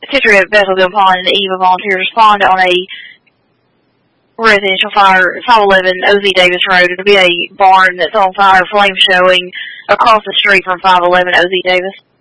Citrus Bethel Bill Pond and the Eva volunteers respond on a residential fire, 511 O.Z. Davis Road. It'll be a barn that's on fire, flame showing across the street from 511 O.Z. Davis.